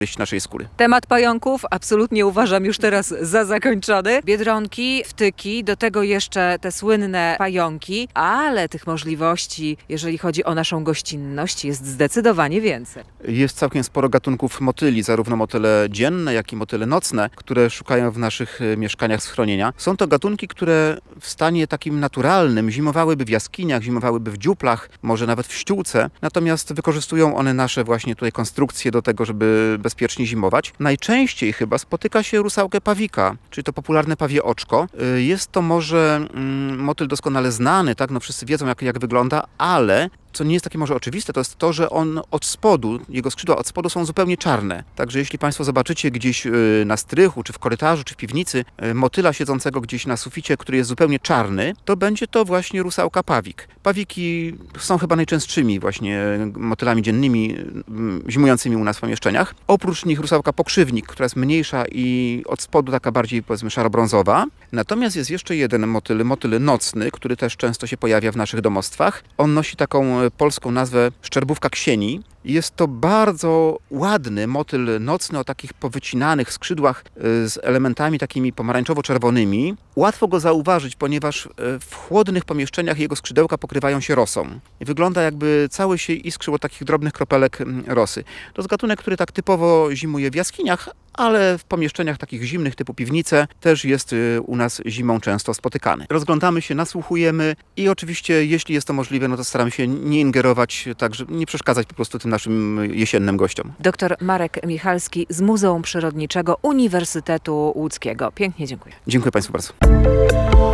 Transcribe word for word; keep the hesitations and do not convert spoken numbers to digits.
naszej skóry. Temat pająków absolutnie uważam już teraz za zakończony. Biedronki, wtyki, do tego jeszcze te słynne pająki, ale tych możliwości, jeżeli chodzi o naszą gościnność, jest zdecydowanie więcej. Jest całkiem sporo gatunków motyli, zarówno motyle dzienne, jak i motyle nocne, które szukają w naszych mieszkaniach schronienia. Są to gatunki, które w stanie takim naturalnym zimowałyby w jaskiniach, zimowałyby w dziuplach, może nawet w ściółce, natomiast wykorzystują one nasze właśnie tutaj konstrukcje do tego, żeby bezpiecznie zimować. Najczęściej chyba spotyka się rusałkę pawika, czyli to popularne pawie oczko. Jest to może mm, motyl doskonale znany, tak? No wszyscy wiedzą jak, jak wygląda, ale co nie jest takie może oczywiste, to jest to, że on od spodu, jego skrzydła od spodu są zupełnie czarne. Także jeśli Państwo zobaczycie gdzieś na strychu, czy w korytarzu, czy w piwnicy motyla siedzącego gdzieś na suficie, który jest zupełnie czarny, to będzie to właśnie rusałka pawik. Pawiki są chyba najczęstszymi właśnie motylami dziennymi zimującymi u nas w pomieszczeniach. Oprócz nich rusałka pokrzywnik, która jest mniejsza i od spodu taka bardziej powiedzmy szaro-brązowa. Natomiast jest jeszcze jeden motyl, motyl nocny, który też często się pojawia w naszych domostwach. On nosi taką polską nazwę szczerbówka ksieni. Jest to bardzo ładny motyl nocny o takich powycinanych skrzydłach z elementami takimi pomarańczowo-czerwonymi. Łatwo go zauważyć, ponieważ w chłodnych pomieszczeniach jego skrzydełka pokrywają się rosą. I wygląda jakby cały się iskrzył od takich drobnych kropelek rosy. To jest gatunek, który tak typowo zimuje w jaskiniach, ale w pomieszczeniach takich zimnych typu piwnice też jest u nas zimą często spotykany. Rozglądamy się, nasłuchujemy i oczywiście jeśli jest to możliwe, no to staramy się nie ingerować, tak, żeby nie przeszkadzać po prostu tym naszym jesiennym gościom. Doktor Marek Michalski z Muzeum Przyrodniczego Uniwersytetu Łódzkiego. Pięknie dziękuję. Dziękuję Państwu bardzo.